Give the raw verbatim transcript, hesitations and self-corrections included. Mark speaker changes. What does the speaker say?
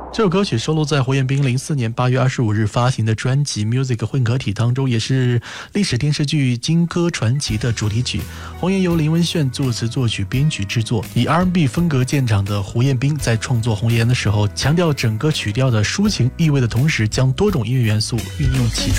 Speaker 1: 这首歌曲收录在胡彦斌零四年八月二十五日发行的专辑《Music》混合体当中，也是历史电视剧《金歌传奇》的主题曲。红颜由林文炫作词作曲编曲制作，以 R and B 风格见长的胡彦斌在创作红颜的时候，强调整个曲调的抒情意味的同时，将多种音乐元素运用其中。